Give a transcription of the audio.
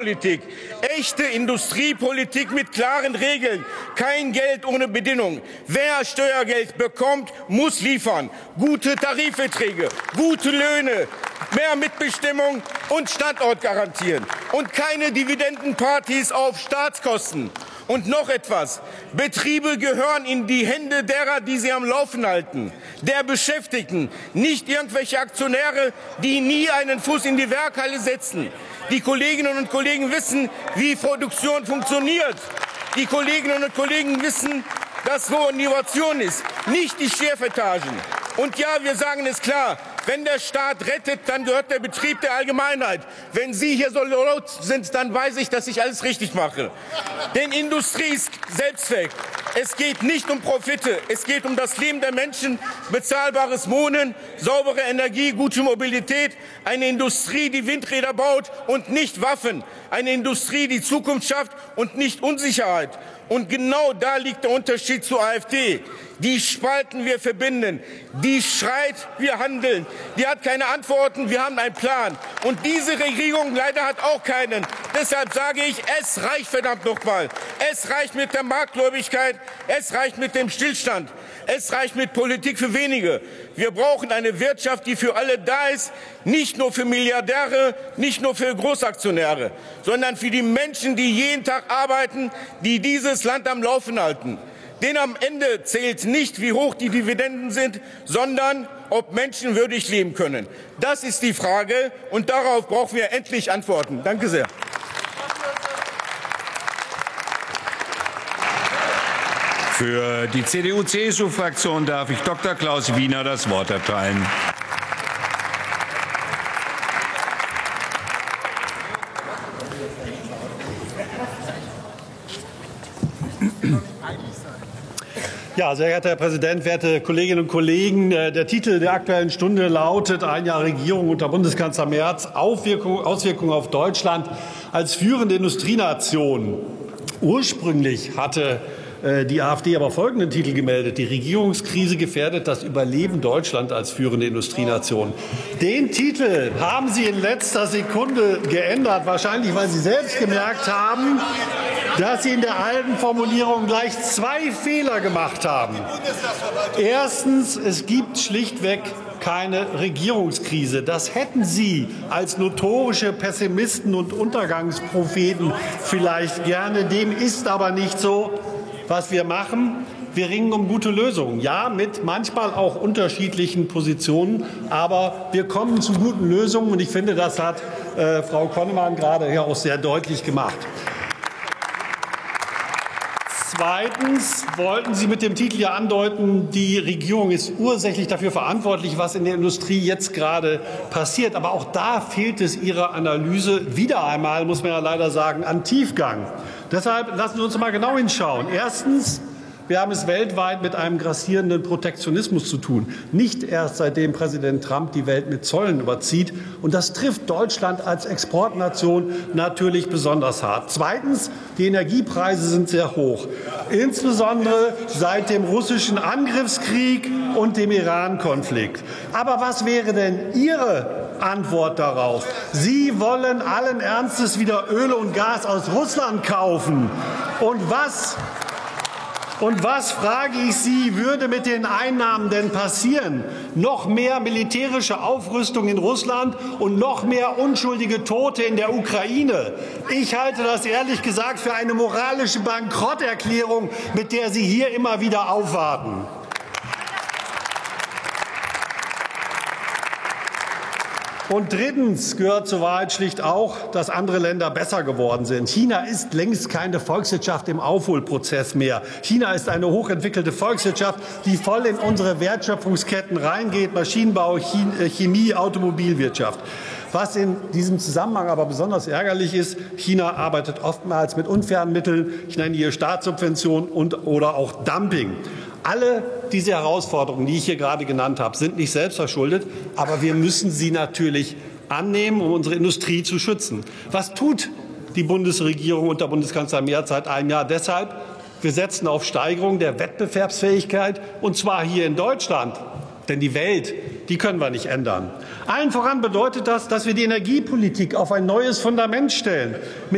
Industriepolitik. Echte Industriepolitik mit klaren Regeln. Kein Geld ohne Bedingung. Wer Steuergeld bekommt, muss liefern. Gute Tarifverträge, gute Löhne, mehr Mitbestimmung und Standort garantieren. Und keine Dividendenpartys auf Staatskosten. Und noch etwas. Betriebe gehören in die Hände derer, die sie am Laufen halten, der Beschäftigten, nicht irgendwelche Aktionäre, die nie einen Fuß in die Werkhalle setzen. Die Kolleginnen und Kollegen wissen, wie Produktion funktioniert. Die Kolleginnen und Kollegen wissen, dass so Innovation ist, nicht die Chefetagen. Und ja, wir sagen es klar, wenn der Staat rettet, dann gehört der Betrieb der Allgemeinheit. Wenn Sie hier so laut sind, dann weiß ich, dass ich alles richtig mache. Denn Industrie ist Selbstzweck. Es geht nicht um Profite, es geht um das Leben der Menschen, bezahlbares Wohnen, saubere Energie, gute Mobilität, eine Industrie, die Windräder baut und nicht Waffen, eine Industrie, die Zukunft schafft und nicht Unsicherheit. Und genau da liegt der Unterschied zur AfD. Die spalten, wir verbinden. Die schreit, wir handeln. Die hat keine Antworten, wir haben einen Plan. Und diese Regierung leider hat auch keinen. Deshalb sage ich, es reicht verdammt nochmal. Es reicht mit der Marktgläubigkeit, es reicht mit dem Stillstand. Es reicht mit Politik für wenige. Wir brauchen eine Wirtschaft, die für alle da ist, nicht nur für Milliardäre, nicht nur für Großaktionäre, sondern für die Menschen, die jeden Tag arbeiten, die dieses Land am Laufen halten. Denn am Ende zählt nicht, wie hoch die Dividenden sind, sondern ob Menschen würdig leben können. Das ist die Frage, und darauf brauchen wir endlich Antworten. Danke sehr. Für die CDU-CSU-Fraktion darf ich Dr. Klaus Wiener das Wort erteilen. Ja, sehr geehrter Herr Präsident, werte Kolleginnen und Kollegen! Der Titel der Aktuellen Stunde lautet: Ein Jahr Regierung unter Bundeskanzler Merz, Auswirkungen auf Deutschland als führende Industrienation. Ursprünglich hatte die AfD aber folgenden Titel gemeldet: Die Regierungskrise gefährdet das Überleben Deutschland als führende Industrienation. Den Titel haben Sie in letzter Sekunde geändert, wahrscheinlich weil Sie selbst gemerkt haben, dass Sie in der alten Formulierung gleich zwei Fehler gemacht haben. Erstens, es gibt schlichtweg keine Regierungskrise. Das hätten Sie als notorische Pessimisten und Untergangspropheten vielleicht gerne. Dem ist aber nicht so. Was wir machen, wir ringen um gute Lösungen. Ja, mit manchmal auch unterschiedlichen Positionen, aber wir kommen zu guten Lösungen. Und ich finde, das hat Frau Konnemann gerade hier auch sehr deutlich gemacht. Zweitens wollten Sie mit dem Titel ja andeuten, die Regierung ist ursächlich dafür verantwortlich, was in der Industrie jetzt gerade passiert. Aber auch da fehlt es Ihrer Analyse wieder einmal, muss man ja leider sagen, an Tiefgang. Deshalb lassen Sie uns mal genau hinschauen. Erstens, wir haben es weltweit mit einem grassierenden Protektionismus zu tun. Nicht erst seitdem Präsident Trump die Welt mit Zöllen überzieht. Und das trifft Deutschland als Exportnation natürlich besonders hart. Zweitens, die Energiepreise sind sehr hoch. Insbesondere seit dem russischen Angriffskrieg und dem Iran-Konflikt. Aber was wäre denn Ihre Antwort darauf? Sie wollen allen Ernstes wieder Öl und Gas aus Russland kaufen. Und was, frage ich Sie, würde mit den Einnahmen denn passieren? Noch mehr militärische Aufrüstung in Russland und noch mehr unschuldige Tote in der Ukraine. Ich halte das ehrlich gesagt für eine moralische Bankrotterklärung, mit der Sie hier immer wieder aufwarten. Und drittens gehört zur Wahrheit schlicht auch, dass andere Länder besser geworden sind. China ist längst keine Volkswirtschaft im Aufholprozess mehr. China ist eine hochentwickelte Volkswirtschaft, die voll in unsere Wertschöpfungsketten reingeht: Maschinenbau, Chemie, Automobilwirtschaft. Was in diesem Zusammenhang aber besonders ärgerlich ist: China arbeitet oftmals mit unfairen Mitteln. Ich nenne hier Staatssubventionen oder auch Dumping. Alle diese Herausforderungen, die ich hier gerade genannt habe, sind nicht selbstverschuldet, aber wir müssen sie natürlich annehmen, um unsere Industrie zu schützen. Was tut die Bundesregierung unter Bundeskanzler Merz seit einem Jahr? Deshalb: Wir setzen auf Steigerung der Wettbewerbsfähigkeit, und zwar hier in Deutschland. Denn die Welt, die können wir nicht ändern. Allen voran bedeutet das, dass wir die Energiepolitik auf ein neues Fundament stellen.